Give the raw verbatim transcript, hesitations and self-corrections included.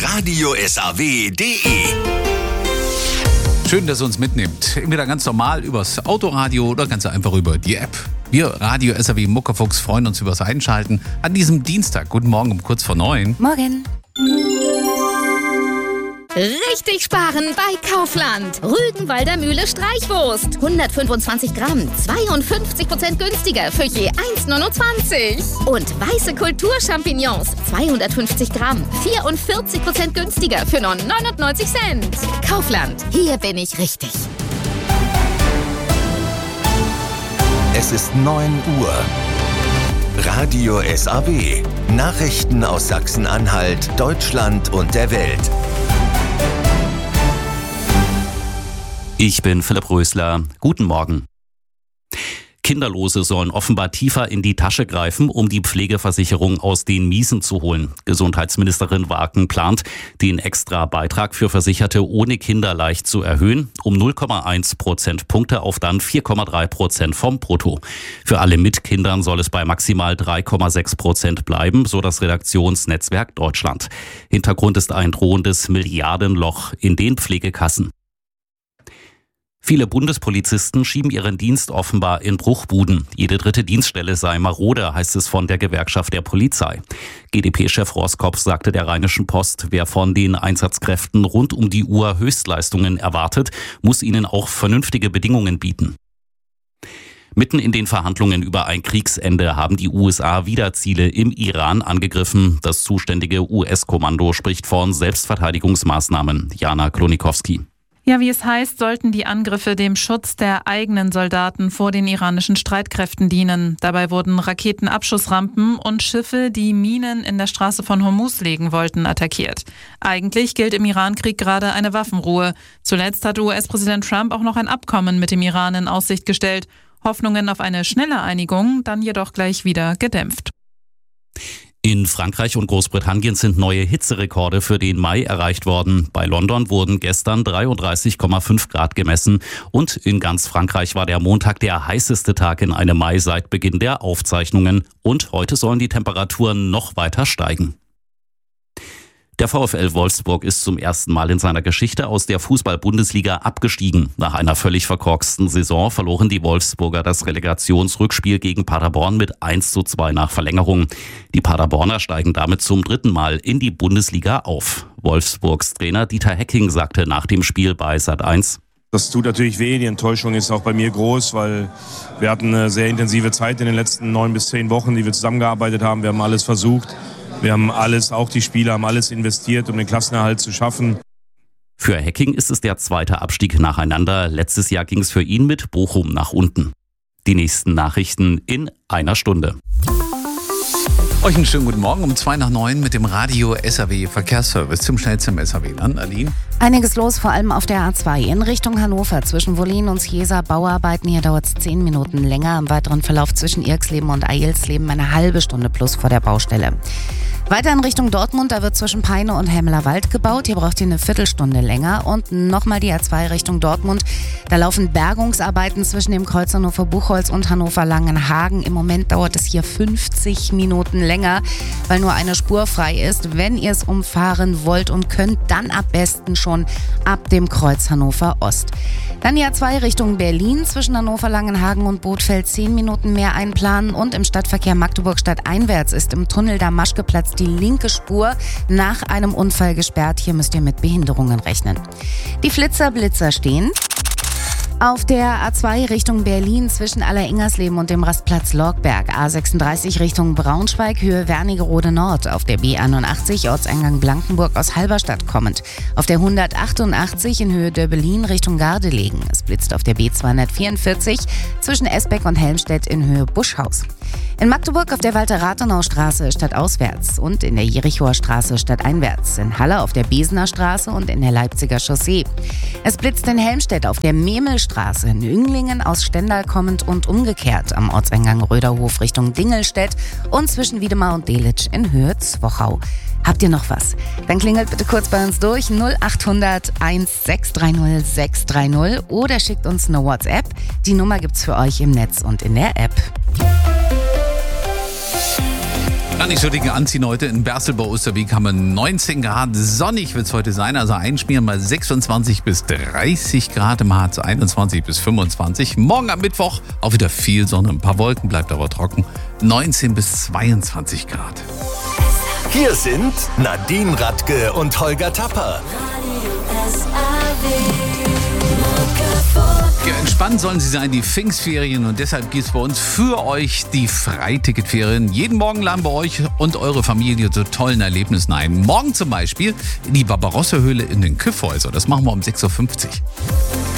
radio S A W punkt de. Schön, dass ihr uns mitnimmt. Entweder ganz normal übers Autoradio oder ganz einfach über die App. Wir, Radio S A W Muckerfuchs, freuen uns übers Einschalten an diesem Dienstag. Guten Morgen um kurz vor neun. Morgen. Richtig sparen bei Kaufland. Rügenwalder Mühle Streichwurst. hundertfünfundzwanzig Gramm, zweiundfünfzig Prozent günstiger für je eins Komma neunundzwanzig. Und weiße Kulturchampignons, zweihundertfünfzig Gramm, vierundvierzig Prozent günstiger für nur neunundneunzig Cent. Kaufland, hier bin ich richtig. Es ist neun Uhr. Radio S A W. Nachrichten aus Sachsen-Anhalt, Deutschland und der Welt. Ich bin Philipp Rösler. Guten Morgen. Kinderlose sollen offenbar tiefer in die Tasche greifen, um die Pflegeversicherung aus den Miesen zu holen. Gesundheitsministerin Waken plant, den extra Beitrag für Versicherte ohne Kinder leicht zu erhöhen, um null Komma eins Prozentpunkte auf dann vier Komma drei Prozent vom Brutto. Für alle mit Kindern soll es bei maximal drei Komma sechs Prozent bleiben, so das Redaktionsnetzwerk Deutschland. Hintergrund ist ein drohendes Milliardenloch in den Pflegekassen. Viele Bundespolizisten schieben ihren Dienst offenbar in Bruchbuden. Jede dritte Dienststelle sei marode, heißt es von der Gewerkschaft der Polizei. G d P-Chef Roskopf sagte der Rheinischen Post, wer von den Einsatzkräften rund um die Uhr Höchstleistungen erwartet, muss ihnen auch vernünftige Bedingungen bieten. Mitten in den Verhandlungen über ein Kriegsende haben die U S A wieder Ziele im Iran angegriffen. Das zuständige U S-Kommando spricht von Selbstverteidigungsmaßnahmen. Jana Klonikowski. Ja, wie es heißt, sollten die Angriffe dem Schutz der eigenen Soldaten vor den iranischen Streitkräften dienen. Dabei wurden Raketenabschussrampen und Schiffe, die Minen in der Straße von Hormuz legen wollten, attackiert. Eigentlich gilt im Irankrieg gerade eine Waffenruhe. Zuletzt hat U S-Präsident Trump auch noch ein Abkommen mit dem Iran in Aussicht gestellt. Hoffnungen auf eine schnelle Einigung, dann jedoch gleich wieder gedämpft. In Frankreich und Großbritannien sind neue Hitzerekorde für den Mai erreicht worden. Bei London wurden gestern dreiunddreißig Komma fünf Grad gemessen und in ganz Frankreich war der Montag der heißeste Tag in einem Mai seit Beginn der Aufzeichnungen. Und heute sollen die Temperaturen noch weiter steigen. Der VfL Wolfsburg ist zum ersten Mal in seiner Geschichte aus der Fußball-Bundesliga abgestiegen. Nach einer völlig verkorksten Saison verloren die Wolfsburger das Relegationsrückspiel gegen Paderborn mit eins zu zwei nach Verlängerung. Die Paderborner steigen damit zum dritten Mal in die Bundesliga auf. Wolfsburgs Trainer Dieter Hecking sagte nach dem Spiel bei Sat eins: Das tut natürlich weh, die Enttäuschung ist auch bei mir groß, weil wir hatten eine sehr intensive Zeit in den letzten neun bis zehn Wochen, die wir zusammengearbeitet haben. Wir haben alles versucht. Wir haben alles, auch die Spieler haben alles investiert, um den Klassenerhalt zu schaffen. Für Hecking ist es der zweite Abstieg nacheinander. Letztes Jahr ging es für ihn mit Bochum nach unten. Die nächsten Nachrichten in einer Stunde. Euch einen schönen guten Morgen um zwei nach neun mit dem Radio S A W Verkehrsservice zum schnellsten S A W-Land. Aline? Einiges los, vor allem auf der A zwei in Richtung Hannover zwischen Wollin und Chiesa. Bauarbeiten, hier dauert es zehn Minuten länger. Im weiteren Verlauf zwischen Irksleben und Eilsleben eine halbe Stunde plus vor der Baustelle. Weiter in Richtung Dortmund, da wird zwischen Peine und Hemmelerwald gebaut. Hier braucht ihr eine Viertelstunde länger. Und nochmal die A zwei Richtung Dortmund. Da laufen Bergungsarbeiten zwischen dem Kreuz Hannover-Buchholz und Hannover-Langenhagen. Im Moment dauert es hier fünfzig Minuten länger, weil nur eine Spur frei ist. Wenn ihr es umfahren wollt und könnt, dann am besten schon ab dem Kreuz Hannover Ost. Dann die A zwei Richtung Berlin zwischen Hannover-Langenhagen und Bothfeld zehn Minuten mehr einplanen. Und im Stadtverkehr Magdeburg stadteinwärts ist im Tunnel Damaschkeplatz die linke Spur nach einem Unfall gesperrt. Hier müsst ihr mit Behinderungen rechnen. Die Flitzer-Blitzer stehen auf der A zwei Richtung Berlin zwischen Alleringers-Leben und dem Rastplatz Lorgberg. A sechsunddreißig Richtung Braunschweig, Höhe Wernigerode Nord. Auf der B einundachtzig, Ortseingang Blankenburg aus Halberstadt kommend. Auf der hundertachtundachtzig in Höhe Döbelin Richtung Gardelegen. Es blitzt auf der B zweihundertvierundvierzig zwischen Esbeck und Helmstedt in Höhe Buschhaus. In Magdeburg auf der Walter-Rathenau-Straße stadtauswärts und in der Jerichoer Straße stadteinwärts. In Halle auf der Besener Straße und in der Leipziger Chaussee. Es blitzt in Helmstedt auf der Memelstraße, in Ünglingen aus Stendal kommend und umgekehrt am Ortseingang Röderhof Richtung Dingelstedt und zwischen Wiedemar und Delitzsch in Höhe Zwochau. Habt ihr noch was? Dann klingelt bitte kurz bei uns durch null achthundert eins sechs drei null sechs drei null oder schickt uns eine WhatsApp. Die Nummer gibt's für euch im Netz und in der App. Gar nicht so dicke anziehen heute. In Bersel bei Osterweg haben wir neunzehn Grad. Sonnig wird es heute sein. Also einschmieren mal sechsundzwanzig bis dreißig Grad. Im Harz einundzwanzig bis fünfundzwanzig. Morgen am Mittwoch auch wieder viel Sonne. Ein paar Wolken, bleibt aber trocken. neunzehn bis zweiundzwanzig Grad. Hier sind Nadine Radke und Holger Tapper. Ja, entspannt sollen sie sein, die Pfingstferien. Und deshalb gibt es bei uns für euch die Freiticketferien. Jeden Morgen laden wir euch und eure Familie zu tollen Erlebnissen ein. Morgen zum Beispiel in die Barbarossa-Höhle in den Kyffhäuser. Das machen wir um sechs Uhr fünfzig.